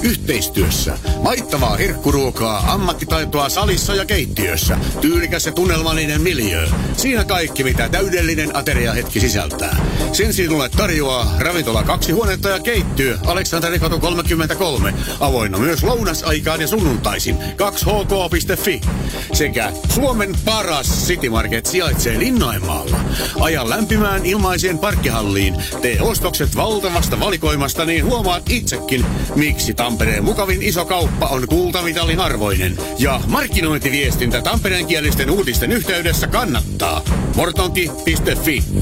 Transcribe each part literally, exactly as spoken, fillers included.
Yhteistyössä. Maittavaa herkkuruokaa, ammattitaitoa salissa ja keittiössä. Tyylikäs ja tunnelmallinen miljöö. Siinä kaikki, mitä täydellinen ateriahetki sisältää. Sen sinulle tarjoaa ravintola kaksi huonetta ja keittiö Aleksanterikatu kolmekymmentäkolme. Avoinna myös lounasaikaan ja sunnuntaisin kaksi h k piste f i. Sekä Suomen paras City Market sijaitsee Linnainmaalla. Aja lämpimään ilmaiseen parkkihalliin. Tee ostokset valtavasta valikoimasta, niin huomaat itsekin, miksi Tampereen mukavin iso kauppa on kultamitalin arvoinen. Ja markkinointiviestintä tampereenkielisten uutisten yhteydessä kannattaa. mortonki piste f i.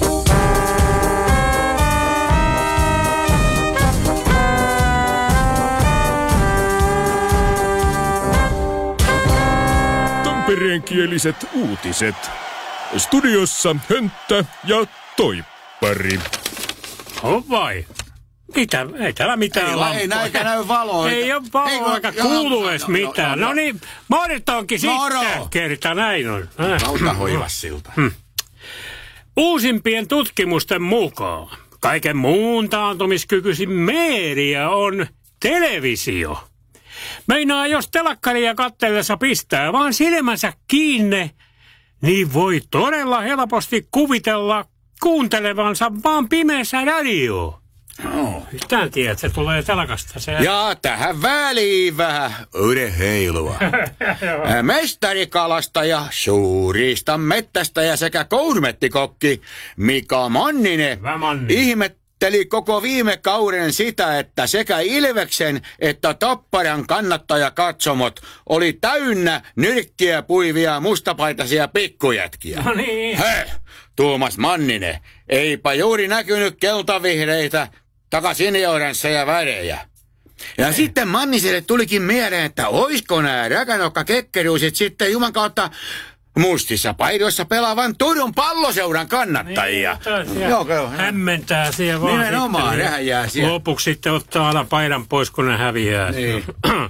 Tampereenkieliset uutiset. Studiossa Hönttä ja Toippari. On vai? Mitä? Ei täällä mitään Ei, lampoja. ei näitä näy valoita. Ei ole valoa eikä kuulu edes mitään. No niin, mortonki sitten kerta, näin on. Auta hoivas siltä. Hmm. Uusimpien tutkimusten mukaan kaiken muun taantumiskykyisin media on televisio. Meinaa, jos telakkaria katsellessa pistää vaan silmänsä kiinni, niin voi todella helposti kuvitella kuuntelevansa vaan pimeässä radioa. No. Tän tiedät, se tulee telakasta. Se... Ja tähän väliin vähän urheilua. Mestarikalastaja, suurista mettästäjä sekä kourmettikokki Mika Manninen ihmetteli koko viime kauden sitä, että sekä Ilveksen että Tapparan kannattajakatsomot oli täynnä nyrkkiä puivia mustapaitaisia pikkujätkiä. No niin. He, Tuomas Manninen, eipä juuri näkynyt keltavihreitä takasinioransseja värejä. Ja Ei. sitten Manniselle tulikin mieleen, että oisko nää räkänokka kekkeruisit sitten juman kautta mustissa paidoissa pelaavan Turun Palloseuran kannattajia. Niin, Joo, hämmentää siellä vaan. Nimenomaan, nehän jää siellä. Lopuksi sitten ottaa aina paidan pois, kun ne häviää. Niin.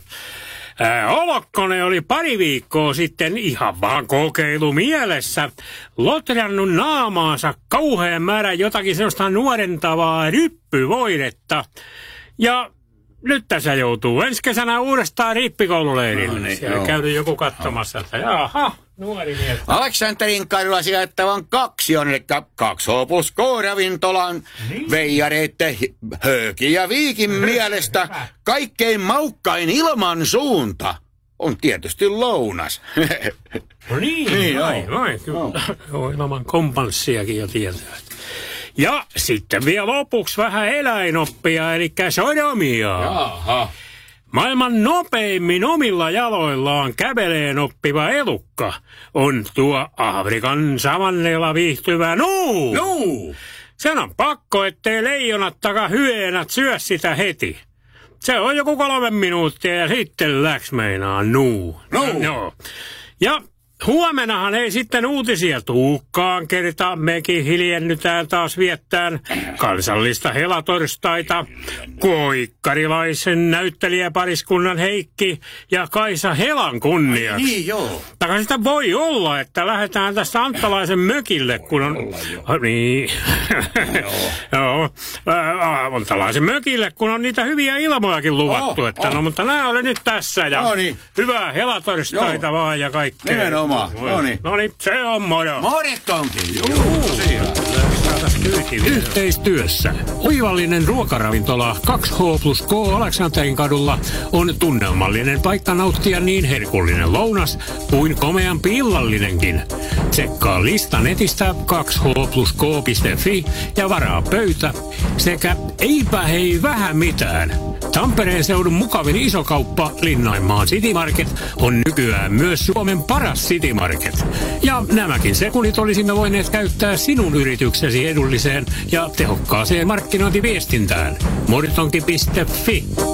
Olokkonen oli pari viikkoa sitten ihan vaan kokeilu mielessä lotrannut naamaansa kauhean määrän jotakin sellaista nuorentavaa ryppyvoidetta. Ja nyt tässä joutuu ensi kesänä uudestaan rippikoululeirille. No niin, siellä joo. Käynyt joku katsomassa, että jaha, nuori mies. Aleksanterin kadulla sijoittavan kaksion, eli kaksi H plus K-ravintolan niin. veijareitten Höökin ja Viikin mielestä kaikkein maukkain ilman suunta on tietysti lounas. No niin, niin vai, vai, kyllä. Joo, ilman kompanssiakin jo tietää. Ja sitten vielä lopuksi vähän eläinoppia, eli sodomia. Jaha. Maailman nopeimmin omilla jaloillaan käveleen oppiva elukka on tuo Afrikan savannella viihtyvä nuu. Nuu! Sen on pakko, ettei leijonat taka hyeenät syö sitä heti. Se on joku kolme minuuttia ja sitten läks meinaa nuu. Nuu! Joo. Ja huomenahan ei sitten uutisia tuukkaan kertaa. Mekin hiljennytään taas viettään kansallista helatorstaita. Koikkarilaisen näyttelijäpariskunnan Heikki ja Kaisa Helan kunniaksi. Niin joo. Taka sitä voi olla, että lähdetään tästä Anttalaisen mökille, kun on... Niin. Joo. Anttalaisen mökille, kun on niitä hyviä ilmojakin luvattu. Oh, että oh. No, mutta nämä oli nyt tässä ja no niin. Hyvää helatorstaita joo. vaan ja kaikkea. Nimenomaan. No niin. No niin, se on moro. Morittonkin. Joo, tosiaan. Yhteistyössä oivallinen ruokaravintola kaksi H plus K Aleksanterin kadulla on tunnelmallinen paikka nauttia niin herkullinen lounas kuin komeampi illallinenkin. Tsekkaa lista netistä kaksi h plus k piste f i ja varaa pöytä sekä eipä hei vähän mitään. Tampereen seudun mukavin isokauppa Linnainmaan City Market on nykyään myös Suomen paras City Market. Ja nämäkin sekunnit olisimme voineet käyttää sinun yrityksesi edulliseen ja tehokkaaseen markkinointiviestintään. mortonki piste f i